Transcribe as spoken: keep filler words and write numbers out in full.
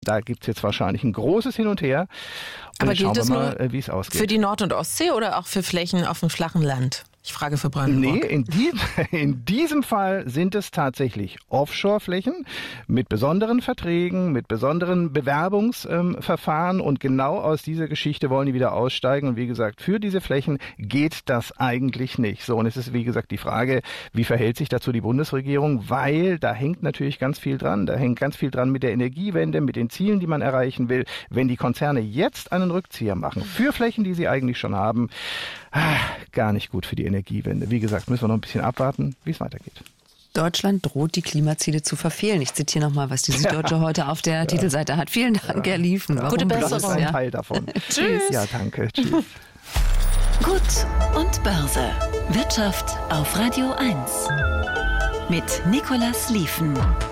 da gibt es jetzt wahrscheinlich ein großes Hin und Her. Und Aber jetzt schauen gilt wir das mal, nur wie es ausgeht. für die Nord- und Ostsee oder auch für Flächen auf dem flachen Land? Ich frage für Brandenburg. Nee, in, die, in diesem Fall sind es tatsächlich Offshore-Flächen mit besonderen Verträgen, mit besonderen Bewerbungsverfahren ähm, und genau aus dieser Geschichte wollen die wieder aussteigen und wie gesagt, für diese Flächen geht das eigentlich nicht. So, und es ist wie gesagt die Frage, wie verhält sich dazu die Bundesregierung, weil da hängt natürlich ganz viel dran, da hängt ganz viel dran mit der Energiewende, mit den Zielen, die man erreichen will. Wenn die Konzerne jetzt einen Rückzieher machen für Flächen, die sie eigentlich schon haben, ah, gar nicht gut für die Energiewende. Wie gesagt, müssen wir noch ein bisschen abwarten, wie es weitergeht. Deutschland droht, die Klimaziele zu verfehlen. Ich zitiere nochmal, was die Süddeutsche ja. heute auf der ja. Titelseite hat. Vielen Dank, ja. Herr Liefen. Ja. Gute Besserung. Das ist ein Teil davon. Tschüss. Ja, danke. Tschüss. Gut und Börse. Wirtschaft auf Radio eins. Mit Nicolas Liefen.